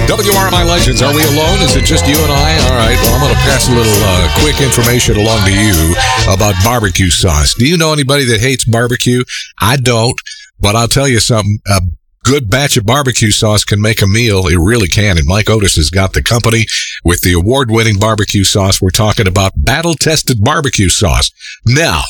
WRMI Legends, are we alone? Is it just you and I? All right, well, I'm going to pass a little quick information along to you about barbecue sauce. Do you know anybody that hates barbecue? I don't, but I'll tell you something. A good batch of barbecue sauce can make a meal. It really can, and Mike Otis has got the company with the award-winning barbecue sauce. We're talking about battle-tested barbecue sauce. Now,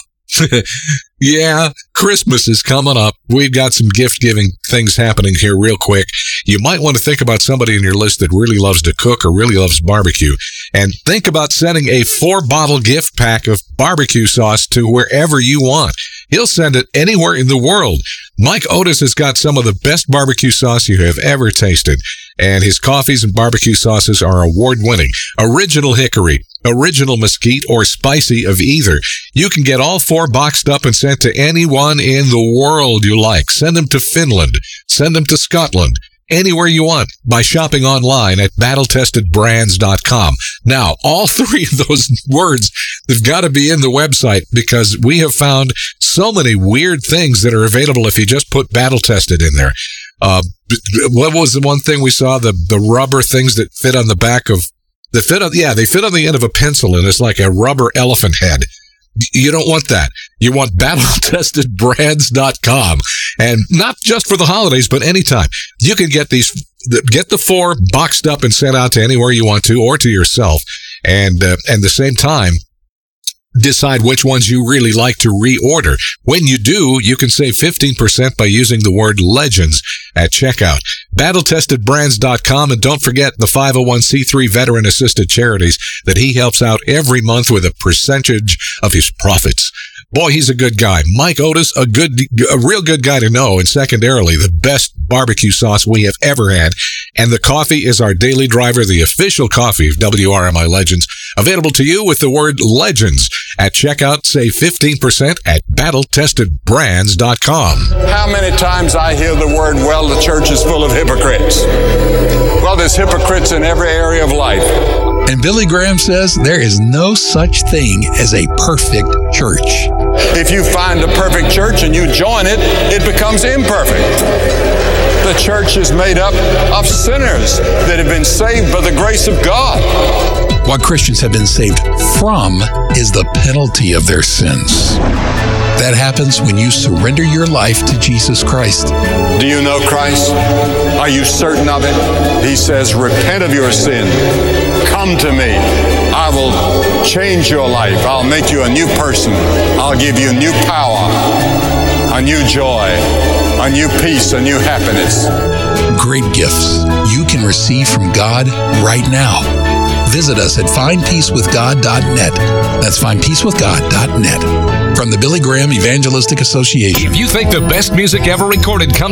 yeah, Christmas is coming up. We've got some gift-giving things happening here real quick. You might want to think about somebody in your list that really loves to cook or really loves barbecue. And think about sending a 4-bottle gift pack of barbecue sauce to wherever you want. He'll send it anywhere in the world. Mike Otis has got some of the best barbecue sauce you have ever tasted. And his coffees and barbecue sauces are award-winning. Original hickory, original mesquite, or spicy of either. You can get all 4 boxed up and sent to anyone in the world you like. Send them to Finland. Send them to Scotland. Anywhere you want by shopping online at battletestedbrands.com. Now, all 3 of those words have got to be in the website because we have found so many weird things that are available if you just put battle tested in there. What was the one thing we saw? The rubber things that fit on the back of they fit on the end of a pencil, and it's like a rubber elephant head. You don't want that. You want battletestedbrands.com, and not just for the holidays, but anytime. You can get the 4 boxed up and sent out to anywhere you want to, or to yourself, and the same time, decide which ones you really like to reorder. When you do, you can save 15% by using the word legends at checkout. BattleTestedBrands.com, and don't forget the 501c3 veteran-assisted charities that he helps out every month with a percentage of his profits. Boy, he's a good guy. Mike Otis, a real good guy to know, and secondarily, the best barbecue sauce we have ever had. And the coffee is our daily driver, the official coffee of WRMI Legends. Available to you with the word legends at checkout. Save 15% at battletestedbrands.com. How many times I hear the word, well, the church is full of hypocrites. Well, there's hypocrites in every area of life. And Billy Graham says there is no such thing as a perfect church. If you find a perfect church and you join it, it becomes imperfect. The church is made up of sinners that have been saved by the grace of God. What Christians have been saved from is the penalty of their sins. That happens when you surrender your life to Jesus Christ. Do you know Christ? Are you certain of it? He says, repent of your sin. Come to me. I will change your life. I'll make you a new person. I'll give you new power, a new joy, a new peace, a new happiness. Great gifts you can receive from God right now. Visit us at findpeacewithgod.net. That's findpeacewithgod.net. From the Billy Graham Evangelistic Association. If you think the best music ever recorded comes